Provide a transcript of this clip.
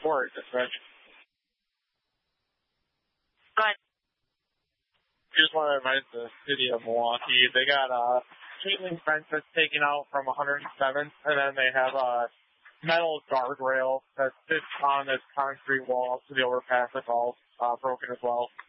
report, Rich. Go ahead. Just want to advise the city of Milwaukee. They got a chain link fence that's taken out from 107th, and then they have a metal guardrail that sits on this concrete wall to the overpass that's all broken as well.